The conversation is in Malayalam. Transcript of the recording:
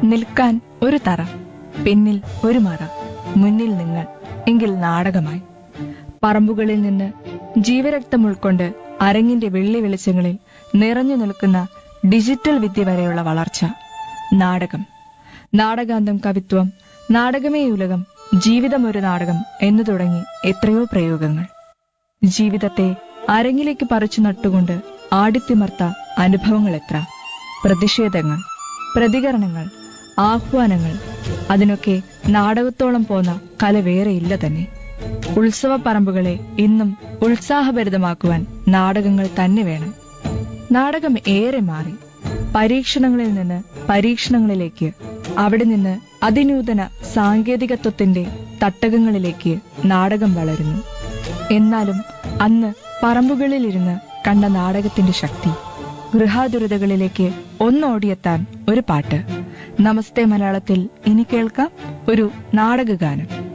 നിൽക്കാൻ ഒരു തറ, പിന്നിൽ ഒരു മറ, മുന്നിൽ നിങ്ങൾ, എങ്കിൽ നാടകമായി. പറമ്പുകളിൽ നിന്ന് ജീവരക്തം ഉൾക്കൊണ്ട് അരങ്ങിന്റെ വെള്ളി വെളിച്ചങ്ങളിൽ നിറഞ്ഞു നിൽക്കുന്ന ഡിജിറ്റൽ വിദ്യ വരെയുള്ള വളർച്ച. നാടകം, നാടകാന്തം കവിത്വം, നാടകമേ ഉലകം, ജീവിതം ഒരു നാടകം എന്നു തുടങ്ങി എത്രയോ പ്രയോഗങ്ങൾ. ജീവിതത്തെ അരങ്ങിലേക്ക് പറിച്ചു നട്ടുകൊണ്ട് ആടിത്തിമർത്ത അനുഭവങ്ങൾ എത്ര, പ്രതിഷേധങ്ങൾ, പ്രതികരണങ്ങൾ, ആഹ്വാനങ്ങൾ. അതിനൊക്കെ നാടകത്തോളം പോന്ന കല വേറെയില്ല തന്നെ. ഉത്സവ പറമ്പുകളെ ഇന്നും ഉത്സാഹഭരിതമാക്കുവാൻ നാടകങ്ങൾ തന്നെ വേണം. നാടകം ഏറെ മാറി. പരീക്ഷണങ്ങളിൽ നിന്ന് പരീക്ഷണങ്ങളിലേക്ക്, അവിടെ നിന്ന് അതിനൂതന സാങ്കേതികത്വത്തിന്റെ തട്ടകങ്ങളിലേക്ക് നാടകം വളരുന്നു. എന്നാലും അന്ന് പറമ്പുകളിലിരുന്ന് കണ്ട നാടകത്തിന്റെ ശക്തി. ഗൃഹാതുരതകളിലേക്ക് ഒന്നോടിയെത്താൻ ഒരു പാട്ട്. നമസ്തേ മലയാളത്തിൽ ഇനി കേൾക്കാം ഒരു നാടകഗാനം.